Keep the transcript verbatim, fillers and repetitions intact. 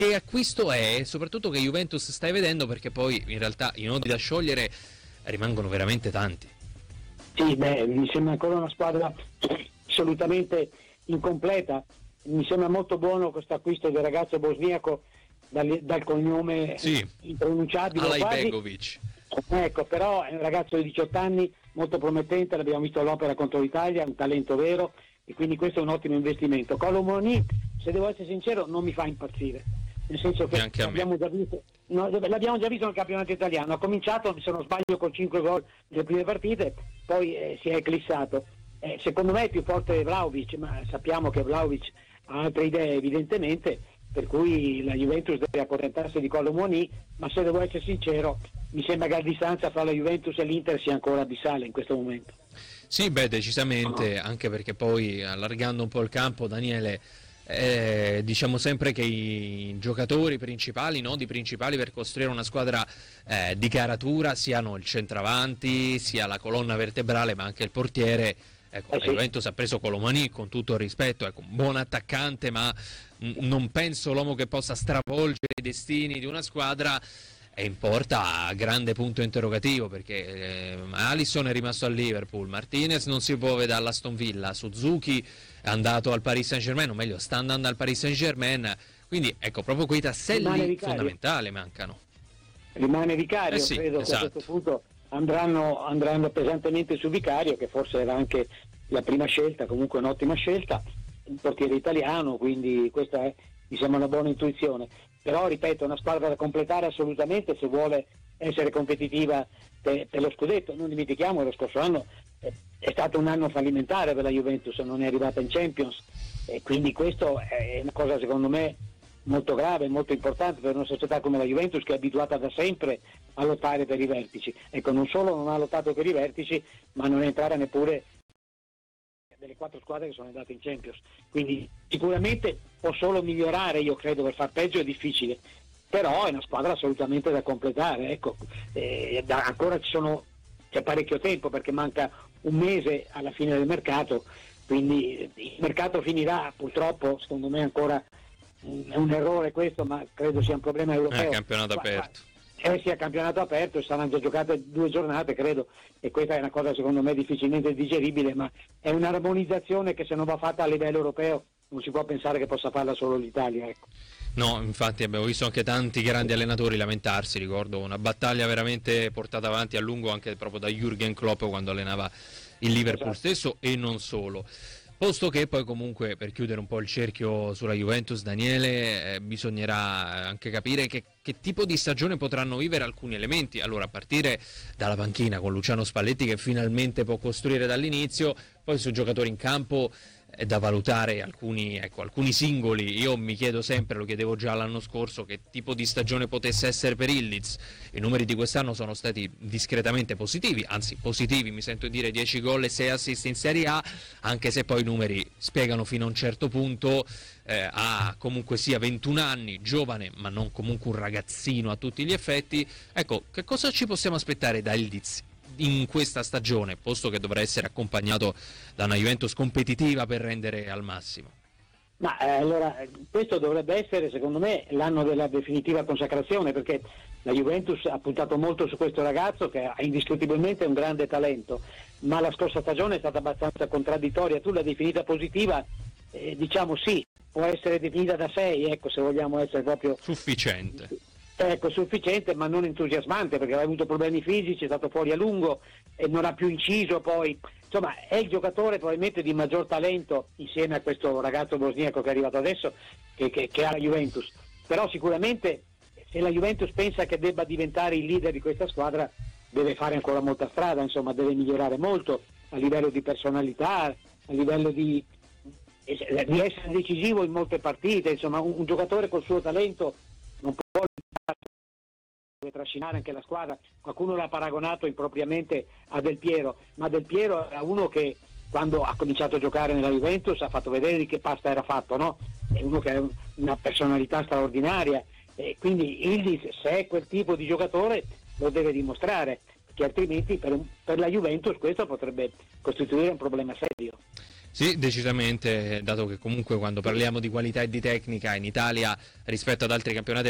che acquisto è, soprattutto che Juventus stai vedendo, perché poi in realtà i nodi da sciogliere rimangono veramente tanti. Sì, beh, mi sembra ancora una squadra assolutamente incompleta. Mi sembra molto buono questo acquisto del ragazzo bosniaco dal, dal cognome sì, impronunciabile Alajbegovic. Ecco, però è un ragazzo di diciotto anni molto promettente, l'abbiamo visto all'opera contro l'Italia, un talento vero, e quindi questo è un ottimo investimento. Kolo Muani, se devo essere sincero, non mi fa impazzire, nel senso che l'abbiamo già visto, no, l'abbiamo già visto nel campionato italiano. Ha cominciato, se non sbaglio, con cinque gol nelle prime partite, poi eh, si è eclissato. Eh, secondo me è più forte Vlahovic, ma sappiamo che Vlahovic ha altre idee evidentemente, per cui la Juventus deve accontentarsi di Kolo Muani, ma se devo essere sincero mi sembra che la distanza fra la Juventus e l'Inter sia ancora abissale in questo momento. Sì, beh, decisamente, anche perché poi allargando un po' il campo, Daniele, eh, diciamo sempre che i giocatori principali, i nodi principali per costruire una squadra eh, di caratura siano il centravanti, sia la colonna vertebrale, ma anche il portiere. Ecco, eh la sì. Juventus ha preso Kolo Muani, con tutto il rispetto, ecco, un buon attaccante, ma n- non penso l'uomo che possa stravolgere i destini di una squadra. E in porta grande punto interrogativo, perché eh, Alisson è rimasto al Liverpool, Martinez non si muove dall'Aston Villa, Suzuki è andato al Paris Saint-Germain, o meglio sta andando al Paris Saint-Germain, quindi ecco, proprio quei tasselli fondamentali mancano. Rimane Vicario, eh sì, credo esatto. che a questo punto andranno, andranno pesantemente su Vicario, che forse era anche la prima scelta, comunque un'ottima scelta, un portiere italiano, quindi questa è, mi sembra una buona intuizione. Però ripeto, è una squadra da completare assolutamente se vuole essere competitiva per, per lo scudetto. Non dimentichiamo, lo scorso anno eh, è stato un anno fallimentare per la Juventus, non è arrivata in Champions, e quindi questo è una cosa secondo me molto grave, molto importante per una società come la Juventus, che è abituata da sempre a lottare per i vertici. Ecco, non solo non ha lottato per i vertici, ma non è entrata neppure delle quattro squadre che sono andate in Champions, quindi sicuramente può solo migliorare, io credo, per far peggio è difficile, però è una squadra assolutamente da completare. Ecco, eh, da, ancora ci sono, c'è parecchio tempo, perché manca un mese alla fine del mercato, quindi il mercato finirà, purtroppo secondo me ancora è un errore questo, ma credo sia un problema europeo. È campionato aperto. Eh sì, è campionato aperto e saranno già giocate due giornate, credo, e questa è una cosa secondo me difficilmente digeribile, ma è un'armonizzazione che se non va fatta a livello europeo non si può pensare che possa farla solo l'Italia, ecco. No, infatti abbiamo visto anche tanti grandi allenatori lamentarsi, ricordo una battaglia veramente portata avanti a lungo anche proprio da Jürgen Klopp quando allenava il Liverpool Esatto. stesso, e non solo. Posto che poi comunque, per chiudere un po' il cerchio sulla Juventus, Daniele, eh, bisognerà anche capire che, che tipo di stagione potranno vivere alcuni elementi. Allora, a partire dalla panchina con Luciano Spalletti, che finalmente può costruire dall'inizio, poi sui giocatori in campo è da valutare alcuni, ecco, alcuni singoli. Io mi chiedo sempre, lo chiedevo già l'anno scorso, che tipo di stagione potesse essere per Ildiz. I numeri di quest'anno sono stati discretamente positivi, anzi positivi, mi sento dire dieci gol e sei assist in Serie A, anche se poi i numeri spiegano fino a un certo punto. Eh, ha comunque sia ventuno anni, giovane ma non comunque un ragazzino a tutti gli effetti. Ecco, che cosa ci possiamo aspettare da Ildiz in questa stagione, posto che dovrà essere accompagnato da una Juventus competitiva per rendere al massimo? Ma eh, allora questo dovrebbe essere secondo me l'anno della definitiva consacrazione, perché la Juventus ha puntato molto su questo ragazzo che ha indiscutibilmente un grande talento, ma la scorsa stagione è stata abbastanza contraddittoria. Tu l'hai definita positiva, eh, diciamo sì, può essere definita da sei, ecco, se vogliamo essere proprio sufficiente. Ecco, sufficiente ma non entusiasmante, perché aveva avuto problemi fisici, è stato fuori a lungo e non ha più inciso poi. Insomma, è il giocatore probabilmente di maggior talento insieme a questo ragazzo bosniaco che è arrivato adesso, che, che, che ha la Juventus. Però sicuramente se la Juventus pensa che debba diventare il leader di questa squadra deve fare ancora molta strada, insomma deve migliorare molto a livello di personalità, a livello di, di essere decisivo in molte partite. Insomma, un, un giocatore col suo talento non può deve trascinare anche la squadra. Qualcuno l'ha paragonato impropriamente a Del Piero, ma Del Piero era uno che quando ha cominciato a giocare nella Juventus ha fatto vedere di che pasta era fatto, no? È uno che ha una personalità straordinaria, e quindi Ildiz, se è quel tipo di giocatore, lo deve dimostrare, perché altrimenti per, per la Juventus questo potrebbe costituire un problema serio. Sì, decisamente, dato che comunque quando parliamo di qualità e di tecnica in Italia rispetto ad altri campionati